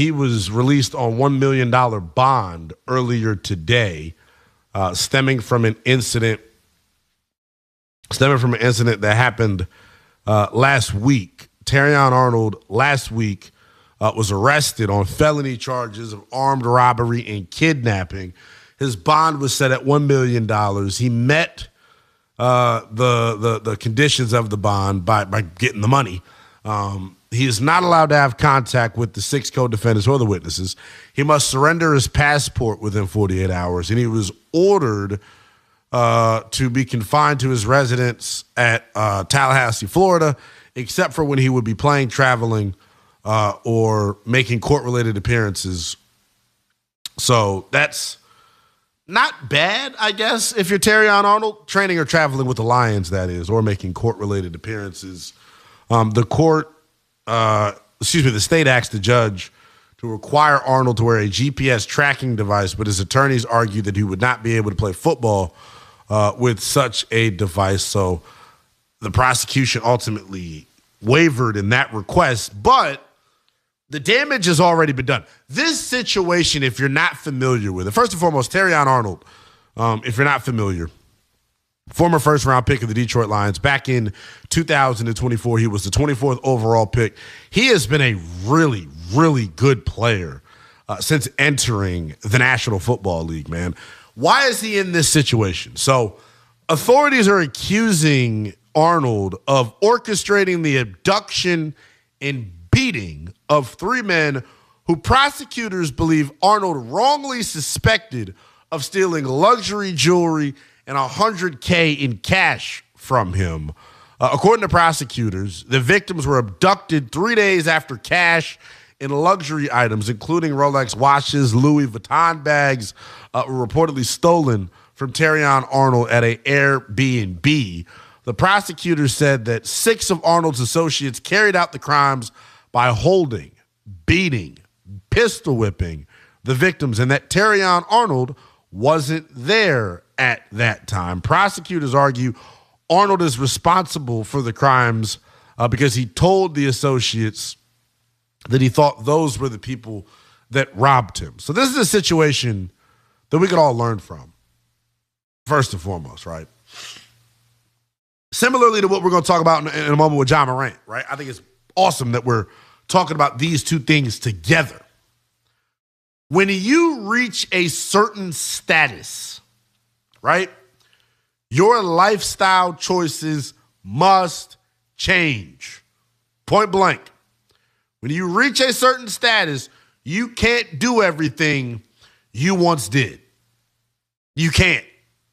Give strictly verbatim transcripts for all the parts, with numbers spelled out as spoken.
he was released on one million dollars bond earlier today, uh, stemming from an incident, stemming from an incident that happened uh, last week. Terrion Arnold last week uh, was arrested on felony charges of armed robbery and kidnapping. His bond was set at one million dollars. He met uh, the, the the conditions of the bond by, by getting the money. Um, he is not allowed to have contact with the six co-defendants or the witnesses. He must surrender his passport within forty-eight hours, and he was ordered uh, to be confined to his residence at uh, Tallahassee, Florida, except for when he would be playing, traveling, uh, or making court-related appearances. So that's not bad, I guess, if you're Terrion Arnold, training or traveling with the Lions, that is, or making court-related appearances. Um, the court, uh, excuse me, the state asked the judge to require Arnold to wear a G P S tracking device, but his attorneys argued that he would not be able to play football uh, with such a device. So the prosecution ultimately wavered in that request, but the damage has already been done. This situation, if you're not familiar with it, first and foremost, Terrion Arnold, um, if you're not familiar, former first-round pick of the Detroit Lions. Back in two thousand twenty-four, he was the twenty-fourth overall pick. He has been a really, really good player uh, since entering the National Football League, man. Why is he in this situation? So authorities are accusing Arnold of orchestrating the abduction and beating of three men who prosecutors believe Arnold wrongly suspected of stealing luxury jewelry and one hundred K in cash from him. Uh, according to prosecutors, the victims were abducted three days after cash and luxury items, including Rolex watches, Louis Vuitton bags, uh, were reportedly stolen from Terrion Arnold at an Airbnb. The prosecutors said that six of Arnold's associates carried out the crimes by holding, beating, pistol whipping the victims, and that Terrion Arnold wasn't there at that time. Prosecutors argue Arnold is responsible for the crimes uh, because he told the associates that he thought those were the people that robbed him. So this is a situation that we could all learn from, first and foremost, right? Similarly to what we're going to talk about in, in a moment with Ja Morant, right? I think it's awesome that we're talking about these two things together. When you reach a certain status, right, your lifestyle choices must change. Point blank. When you reach a certain status, you can't do everything you once did. You can't.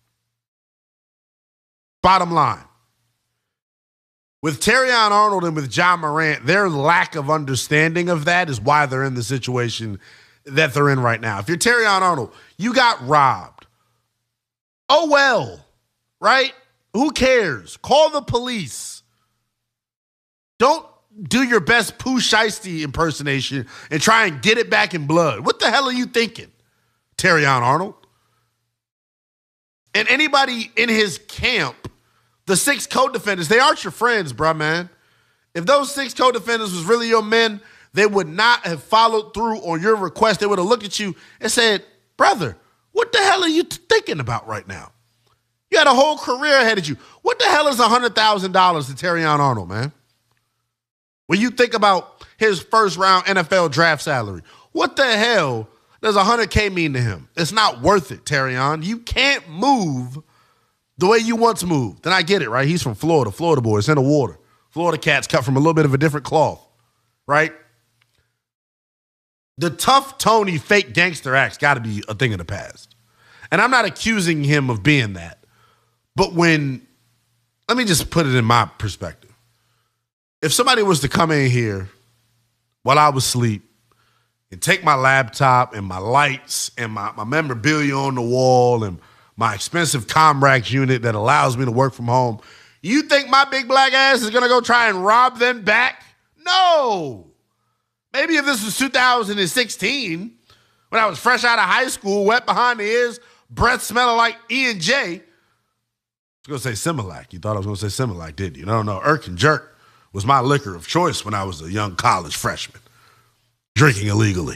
Bottom line. With Terrion Arnold and with Ja Morant, their lack of understanding of that is why they're in the situation that they're in right now. If you're Terrion Arnold, you got robbed. Oh, well, right? Who cares? Call the police. Don't do your best Pooh Shiesty impersonation and try and get it back in blood. What the hell are you thinking, Terrion Arnold? And anybody in his camp, the six co-defendants, they aren't your friends, bruh, man. If those six co-defendants was really your men, they would not have followed through on your request. They would have looked at you and said, brother, what the hell are you t- thinking about right now? You had a whole career ahead of you. What the hell is one hundred thousand dollars to Terrion Arnold, man? When you think about his first-round N F L draft salary, what the hell does one hundred K mean to him? It's not worth it, Terrion. You can't move the way you once moved. And I get it, right? He's from Florida. Florida boys in the water. Florida cats cut from a little bit of a different cloth, right? The tough Tony fake gangster act's got to be a thing of the past. And I'm not accusing him of being that. But when, let me just put it in my perspective. If somebody was to come in here while I was asleep and take my laptop and my lights and my, my memorabilia on the wall and my expensive Comrax unit that allows me to work from home, you think my big black ass is going to go try and rob them back? No. Maybe if this was two thousand sixteen, when I was fresh out of high school, wet behind the ears, breath smelling like E and J. I was going to say Similac. You thought I was going to say Similac, did you? No, no. Irk and Jerk was my liquor of choice when I was a young college freshman, drinking illegally.